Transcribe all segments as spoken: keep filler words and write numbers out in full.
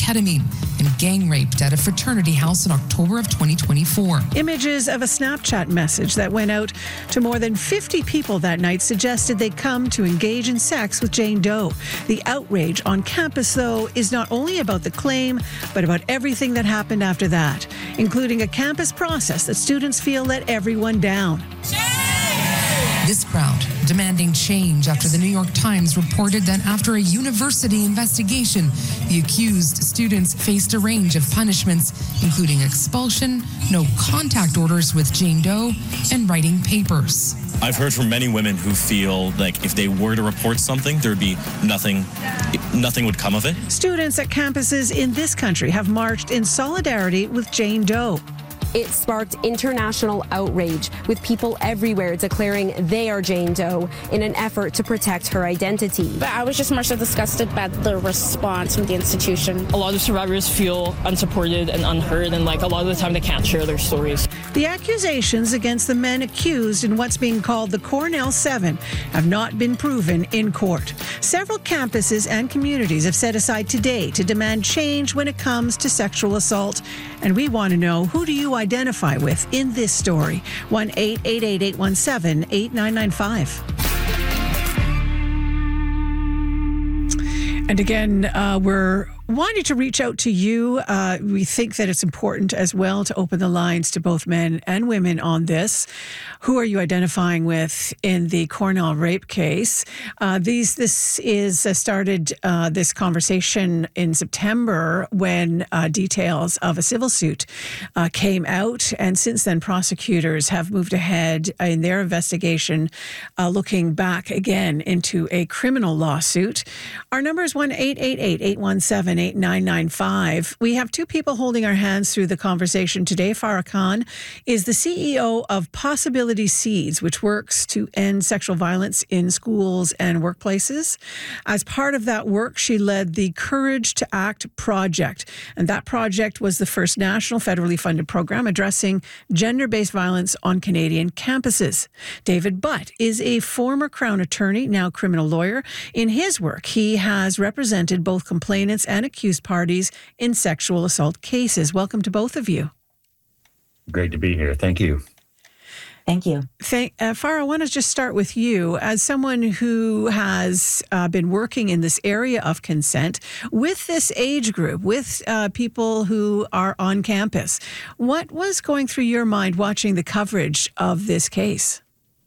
ketamine and gang raped at a fraternity house in October of twenty twenty-four. Images of a Snapchat message that went out to more than fifty people that night suggested they come to engage in sex with Jane Doe. The outrage on campus, though, is not only about the claim, but about everything that happened after that, including a campus process that students feel let everyone down. This crowd demanding change after the New York Times reported that after a university investigation, the accused students faced a range of punishments, including expulsion, no contact orders with Jane Doe, and writing papers. I've heard from many women who feel like if they were to report something, there would be nothing, nothing would come of it. Students at campuses in this country have marched in solidarity with Jane Doe. It sparked international outrage, with people everywhere declaring they are Jane Doe in an effort to protect her identity. But I was just more so disgusted by the response from the institution. A lot of survivors feel unsupported and unheard, and like a lot of the time they can't share their stories. The accusations against the men accused in what's being called the Cornell Seven have not been proven in court. Several campuses and communities have set aside today to demand change when it comes to sexual assault. And we want to know, who do you identify with in this story? one eight eight eight, eight one seven, eight nine nine five. And again, uh, we're wanting to reach out to you. Uh, we think that it's important as well to open the lines to both men and women on this. Who are you identifying with in the Cornell rape case? Uh, these this is uh, started uh, this conversation in September when uh, details of a civil suit uh, came out, and since then prosecutors have moved ahead in their investigation, uh, looking back again into a criminal lawsuit. Our number is one eight eight eight, eight one seven, eight nine nine five. We have two people holding our hands through the conversation today. Farah Khan is the C E O of Possibility Seeds, which works to end sexual violence in schools and workplaces. As part of that work, she led the Courage to Act project, and that project was the first national federally funded program addressing gender-based violence on Canadian campuses. David Butt is a former Crown attorney, now criminal lawyer. In his work, he has represented both complainants and accused parties in sexual assault cases. Welcome to both of you. Great to be here. Thank you. Thank you. Thank, uh, Farah, I want to just start with you. As someone who has uh, been working in this area of consent with this age group, with uh, people who are on campus, what was going through your mind watching the coverage of this case?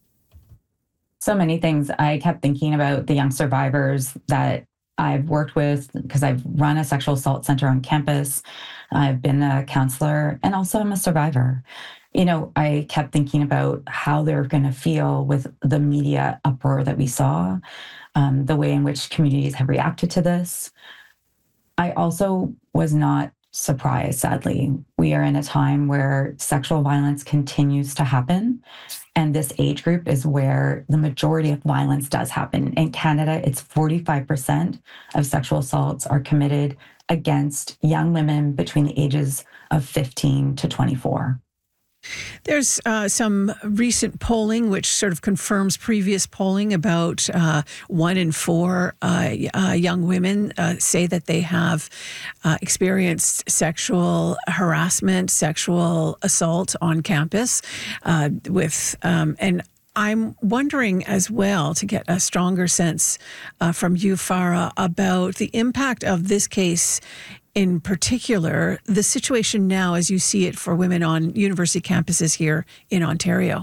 So many things. I kept thinking about the young survivors that I've worked with, because I've run a sexual assault center on campus. I've been a counselor, and also I'm a survivor. You know, I kept thinking about how they're going to feel with the media uproar that we saw, um, the way in which communities have reacted to this. I also was not surprised, sadly. We are in a time where sexual violence continues to happen, and this age group is where the majority of violence does happen. In Canada, it's forty-five percent of sexual assaults are committed against young women between the ages of fifteen to twenty-four. There's uh, some recent polling which sort of confirms previous polling about uh, one in four uh, uh, young women uh, say that they have uh, experienced sexual harassment, sexual assault on campus. Uh, with um, and I'm wondering as well, to get a stronger sense uh, from you, Farah, about the impact of this case. In particular, the situation now as you see it for women on university campuses here in Ontario?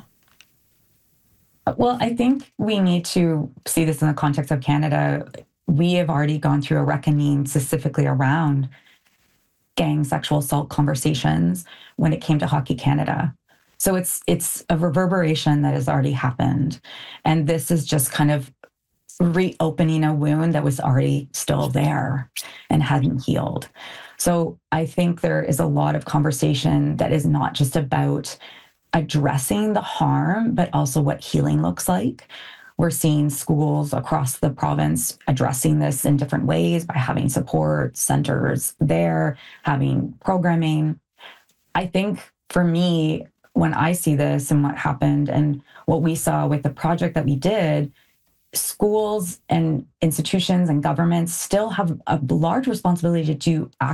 Well, I think we need to see this in the context of Canada. We have already gone through a reckoning specifically around gang sexual assault conversations when it came to Hockey Canada. So it's it's a reverberation that has already happened. And this is just kind of reopening a wound that was already still there and hadn't healed. So I think there is a lot of conversation that is not just about addressing the harm, but also what healing looks like. We're seeing schools across the province addressing this in different ways by having support centers there, having programming. I think for me, when I see this and what happened and what we saw with the project that we did, schools and institutions and governments still have a large responsibility to do